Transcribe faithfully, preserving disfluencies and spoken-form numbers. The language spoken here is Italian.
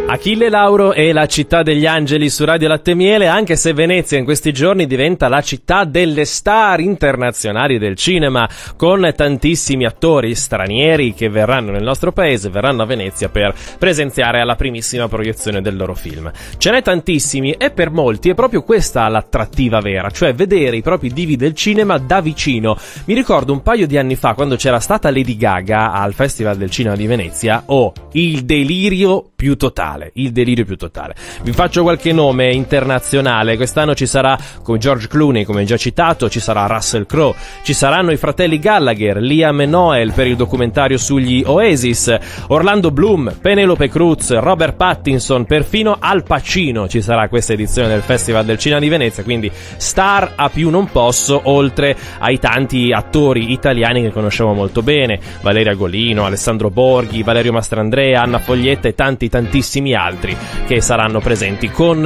Achille Lauro e la città degli angeli su Radio Latte e Miele, anche se Venezia in questi giorni diventa la città delle star internazionali del cinema, con tantissimi attori stranieri che verranno nel nostro paese, verranno a Venezia per presenziare alla primissima proiezione del loro film. Ce n'è tantissimi e per molti è proprio questa l'attrattiva vera, cioè vedere i propri divi del cinema da vicino. Mi ricordo un paio di anni fa, quando c'era stata Lady Gaga al Festival del Cinema di Venezia, oh, il delirio più totale. Il delirio più totale. Vi faccio qualche nome internazionale. Quest'anno ci sarà, come George Clooney, come già citato, ci sarà Russell Crowe, ci saranno i fratelli Gallagher, Liam e Noel per il documentario sugli Oasis, Orlando Bloom, Penelope Cruz, Robert Pattinson, perfino Al Pacino ci sarà questa edizione del Festival del Cinema di Venezia, quindi star a più non posso, oltre ai tanti attori italiani che conosciamo molto bene, Valeria Golino, Alessandro Borghi, Valerio Mastrandrea, Anna Foglietta e tanti tantissimi altri che saranno presenti con